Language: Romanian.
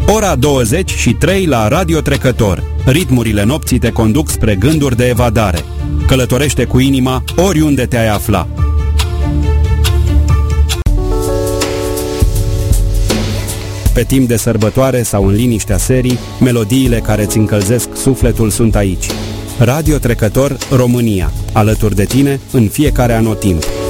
Ora 23 la Radio Trecător. Ritmurile nopții te conduc spre gânduri de evadare. Călătorește cu inima oriunde te-ai afla. Pe timp de sărbătoare sau în liniștea serii, melodiile care îți încălzesc sufletul sunt aici. Radio Trecător România, alături de tine în fiecare anotimp.